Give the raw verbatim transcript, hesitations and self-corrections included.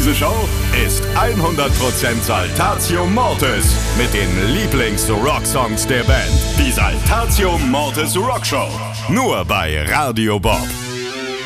Diese Show ist hundert Prozent Saltatio Mortis mit den Lieblings-Rocksongs der Band. Die Saltatio Mortis Rockshow. Nur bei Radio Bob.